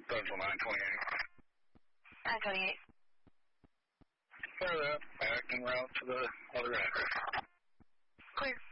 Central 928. 928. Clear that. Back en route to the other address. Clear.